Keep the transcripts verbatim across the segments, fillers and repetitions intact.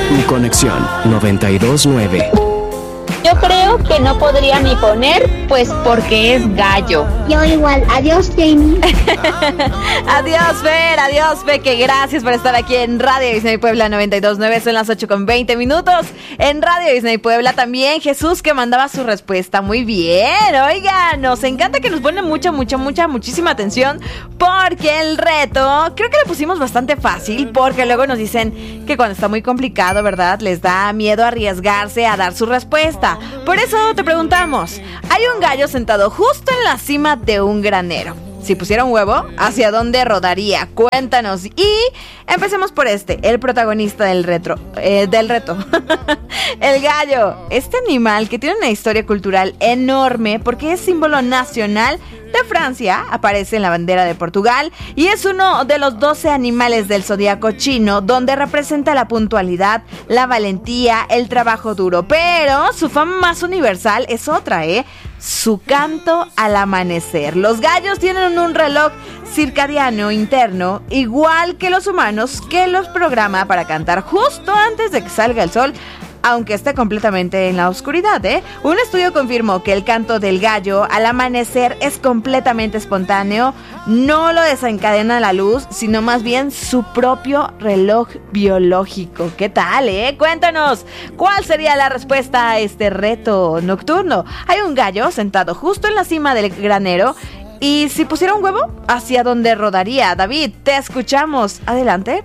Tu conexión noventa y dos punto nueve. Yo creo que no podría ni poner, pues porque es gallo. Yo igual. Adiós, Jamie. Adiós, Fer. Adiós, Peque. Gracias por estar aquí en Radio Disney Puebla noventa y dos punto nueve. Son las ocho con veinte minutos. En Radio Disney Puebla también Jesús, que mandaba su respuesta. Muy bien. Oiga, nos encanta que nos ponen mucha, mucha, mucha, muchísima atención, porque el reto creo que le pusimos bastante fácil, porque luego nos dicen que cuando está muy complicado, ¿verdad?, les da miedo arriesgarse a dar su respuesta. Por eso te preguntamos, hay un gallo sentado justo en la cima de un granero. Si pusiera un huevo, ¿hacia dónde rodaría? Cuéntanos. Y empecemos por este, el protagonista del retro, eh, del reto. El gallo, este animal que tiene una historia cultural enorme porque es símbolo nacional de Francia, aparece en la bandera de Portugal y es uno de los doce animales del zodiaco chino, donde representa la puntualidad, la valentía, el trabajo duro. Pero su fama más universal es otra, ¿eh? Su canto al amanecer. Los gallos tienen un reloj circadiano interno, igual que los humanos, que los programa para cantar justo antes de que salga el sol, aunque esté completamente en la oscuridad, ¿eh? Un estudio confirmó que el canto del gallo al amanecer es completamente espontáneo, no lo desencadena la luz, sino más bien su propio reloj biológico. ¿Qué tal, eh? Cuéntanos, ¿cuál sería la respuesta a este reto nocturno? Hay un gallo sentado justo en la cima del granero, y si pusiera un huevo, ¿hacia dónde rodaría? David, te escuchamos. Adelante.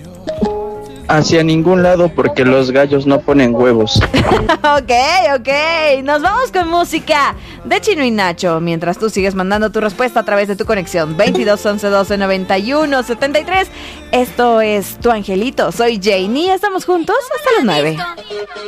Hacia ningún lado, porque los gallos no ponen huevos. Ok, ok. Nos vamos con música de Chino y Nacho, mientras tú sigues mandando tu respuesta a través de tu conexión veintidós once doce noventa y uno setenta y tres. Esto es Tu Angelito. Soy Janie. Estamos juntos hasta las nueve.